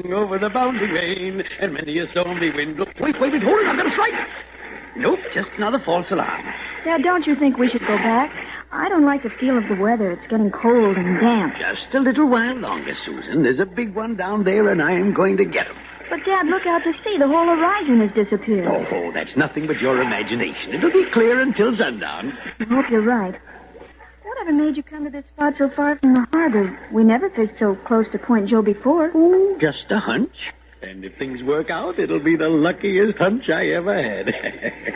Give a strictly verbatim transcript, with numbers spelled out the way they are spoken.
sailing over the bounding main, and many a stormy wind. Wait, wait, wait, hold it, I've got a strike. Nope, just another false alarm. Dad, don't you think we should go back? I don't like the feel of the weather. It's getting cold and damp. Just a little while longer, Susan. There's a big one down there, and I am going to get him. But, Dad, look out to sea. The whole horizon has disappeared. Oh, that's nothing but your imagination. It'll be clear until sundown. I hope you're right. Whatever made you come to this spot so far from the harbor? We never fished so close to Point Joe before. Oh, just a hunch. And if things work out, it'll be the luckiest hunch I ever had.